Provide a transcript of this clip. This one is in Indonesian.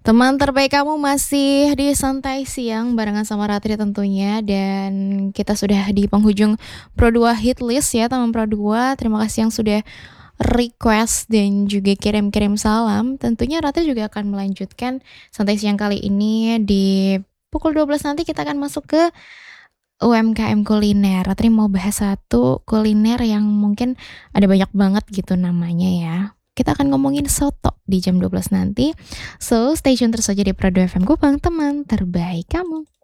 Teman terbaik kamu masih di Santai Siang barengan sama Ratri tentunya dan kita sudah di penghujung Pro 2 hit list ya teman Pro 2. Terima kasih yang sudah request dan juga kirim-kirim salam. Tentunya Ratri juga akan melanjutkan Santai Siang kali ini di pukul 12 nanti kita akan masuk ke UMKM kuliner. Ratri mau bahas satu kuliner yang mungkin ada banyak banget gitu namanya ya. Kita akan ngomongin soto di jam 12 nanti. So, stay tune terus aja di Pro 2 FM Kupang, teman terbaik kamu.